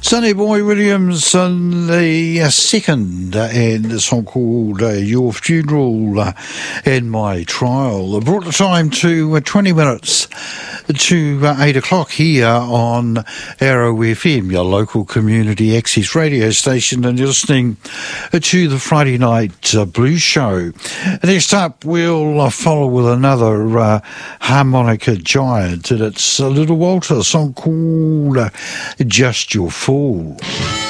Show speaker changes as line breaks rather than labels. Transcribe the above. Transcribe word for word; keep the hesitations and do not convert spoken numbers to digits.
Sonny Boy Williams on the uh, second, uh, and the song called uh, Your Funeral uh, and My Trial. I brought the time to uh, twenty minutes to uh, eight o'clock here on Arrow F M, your local community access radio station, and you're listening to the Friday Night uh, Blues Show. Next up, we'll uh, follow with another uh, harmonica giant, and it's uh, Little Walter, a song called uh, Just Your Fool.